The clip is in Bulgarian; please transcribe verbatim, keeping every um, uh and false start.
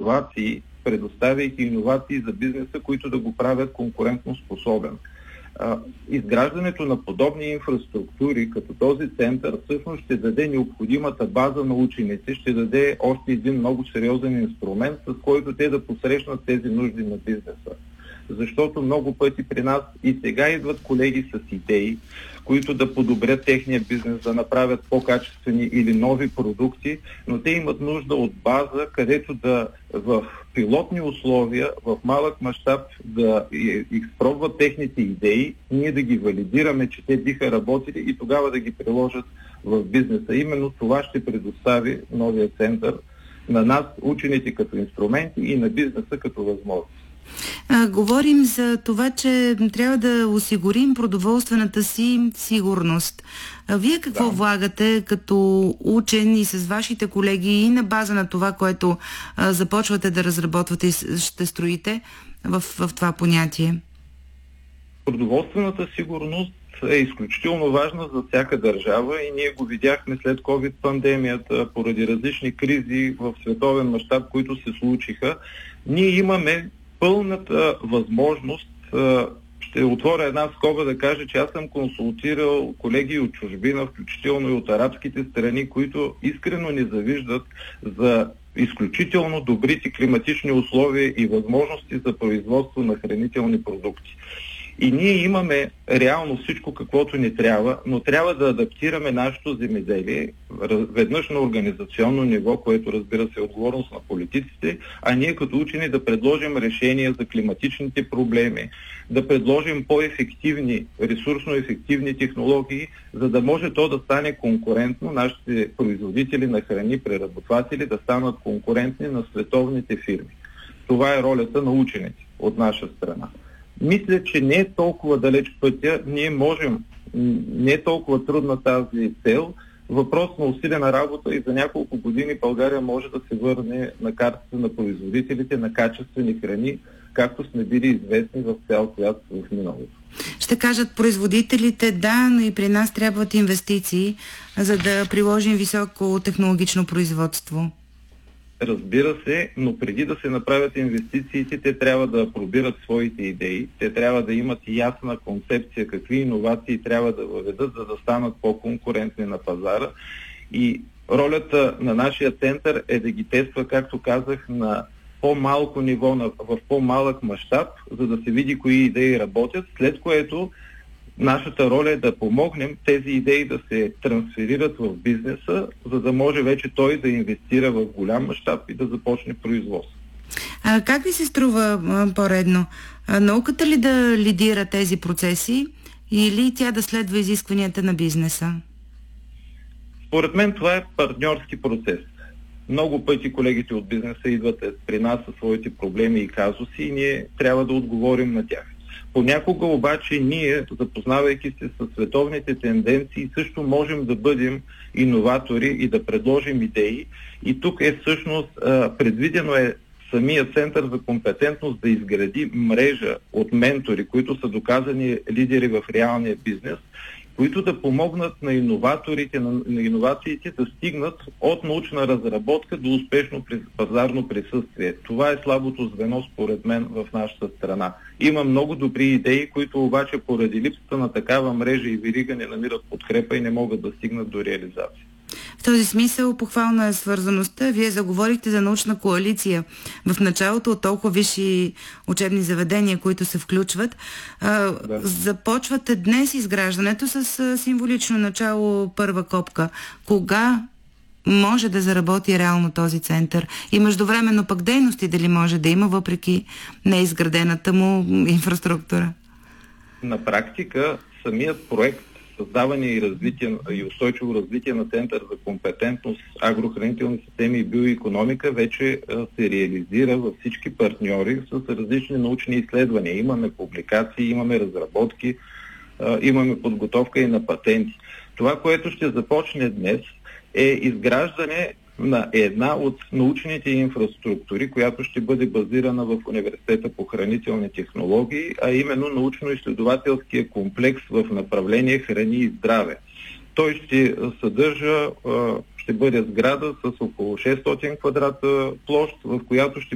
иновации, предоставяйки иновации за бизнеса, които да го правят конкурентно способен. Изграждането на подобни инфраструктури, като този център, всъщност ще даде необходимата база на ученици, ще даде още един много сериозен инструмент, с който те да посрещнат тези нужди на бизнеса. Защото много пъти при нас и сега идват колеги с идеи, които да подобрят техния бизнес, да направят по-качествени или нови продукти, но те имат нужда от база, където да в пилотни условия, в малък мащаб да изпробват техните идеи, ние да ги валидираме, че те биха работили и тогава да ги приложат в бизнеса. Именно това ще предостави новия център на нас, учените като инструменти и на бизнеса като възможност. А, говорим за това, че трябва да осигурим продоволствената си сигурност. А вие какво да. влагате като учен и с вашите колеги и на база на това, което а, започвате да разработвате и ще строите в, в това понятие? Продоволствената сигурност е изключително важна за всяка държава и ние го видяхме след ковид-пандемията, поради различни кризи в световен мащаб, които се случиха. Ние имаме пълната възможност, ще отворя една скоба да кажа, че аз съм консултирал колеги от чужбина, включително и от арабските страни, които искрено ни завиждат за изключително добрите климатични условия и възможности за производство на хранителни продукти. И ние имаме реално всичко каквото ни трябва, но трябва да адаптираме нашето земеделие веднъж на организационно ниво, което разбира се е отговорност на политиците, а ние като учени да предложим решения за климатичните проблеми, да предложим по-ефективни, ресурсно ефективни технологии, за да може то да стане конкурентно, нашите производители на храни, преработватели да станат конкурентни на световните фирми. Това е ролята на учените от наша страна. Мисля, че не е толкова далеч пътя, ние можем, не е толкова трудна тази цел, въпрос на усилена работа и за няколко години България може да се върне на картата на производителите на качествени храни, както сме били известни в цял свят в миналото. Ще кажат производителите, да, но и при нас трябват инвестиции, за да приложим високо технологично производство. Разбира се, но преди да се направят инвестициите, те трябва да пробират своите идеи, те трябва да имат ясна концепция какви иновации трябва да въведат, за да станат по-конкурентни на пазара. И ролята на нашия център е да ги тества, както казах, на по-малко ниво, в по-малък мащаб, за да се види кои идеи работят, след което нашата роля е да помогнем тези идеи да се трансферират в бизнеса, за да може вече той да инвестира в голям мащаб и да започне производство. А как ви се струва а, по-редно? А, науката ли да лидира тези процеси или тя да следва изискванията на бизнеса? Според мен това е партньорски процес. Много пъти колегите от бизнеса идват при нас със своите проблеми и казуси и ние трябва да отговорим на тях. Понякога обаче ние, запознавайки се с световните тенденции, също можем да бъдем иноватори и да предложим идеи. И тук е всъщност предвидено е самия център за компетентност да изгради мрежа от ментори, които са доказани лидери в реалния бизнес, които да помогнат на иноваторите, на, на иновациите да стигнат от научна разработка до успешно пазарно присъствие. Това е слабото звено, според мен, в нашата страна. Има много добри идеи, които обаче поради липсата на такава мрежа и верига не намират подкрепа и не могат да стигнат до реализация. В този смисъл похвална е свързаността. Вие заговорихте за научна коалиция в началото от толкова висши учебни заведения, които се включват. А, да. Започвате днес изграждането с символично начало първа копка. Кога може да заработи реално този център? И междувременно пък дейности дали може да има, въпреки неизградената му инфраструктура? На практика самият проект създаване и развитие и устойчиво развитие на Център за компетентност, агрохранителни системи и биоикономика вече се реализира във всички партньори с различни научни изследвания. Имаме публикации, имаме разработки, имаме подготовка и на патенти. Това, което ще започне днес, е изграждане на една от научните инфраструктури, която ще бъде базирана в Университета по хранителни технологии, а именно научно-изследователския комплекс в направление храни и здраве. Той ще съдържа, ще бъде сграда с около шестстотин квадрата площ, в която ще